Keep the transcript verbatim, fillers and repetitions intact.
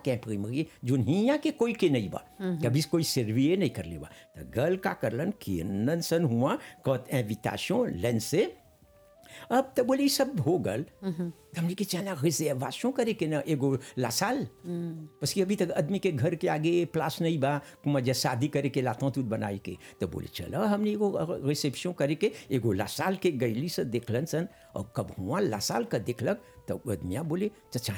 के प्रीमरी जोन हिया के कोई के नहीं बा कभी कोई सर्वे नहीं कर ली बा तो गल का करलन किनन सन हुआ कत इनविटेशन लेन से अब तो बोले सब हो गल हमने के चला रिजर्वेशन करे के ना एगो लासाल बस कि अभी तक आदमी के घर के आगे प्लास नहीं बा मजा शादी करे के लातों तूत बनाई के तो बोले चलो हमने एगो रिसेप्शन करे के एगो लासाल के गैली से देखलन सन और कब हुआ लासाल का देखलक तो आदमिया बोले चाचा